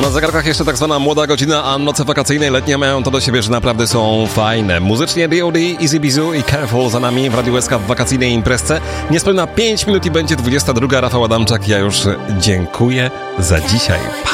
Na zegarkach jeszcze tak zwana młoda godzina, a noce wakacyjne letnie mają to do siebie, że naprawdę są fajne. Muzycznie D.O.D., Easy Bizu i Careful za nami w Radiu SK w wakacyjnej imprezce. Niespełna 5 minut i będzie 22. Rafał Adamczak. Ja już dziękuję za dzisiaj.